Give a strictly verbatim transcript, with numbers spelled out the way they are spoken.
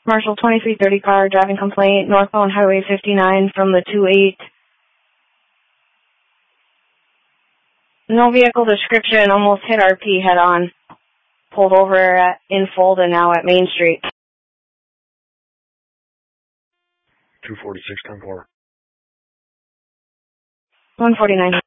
Marshall twenty-three thirty car, driving complaint, northbound Highway fifty-nine from the two eight. No vehicle description, almost hit R P head on. Pulled over at, in Fulda now at Main Street. two forty-six, ten four. one forty-nine.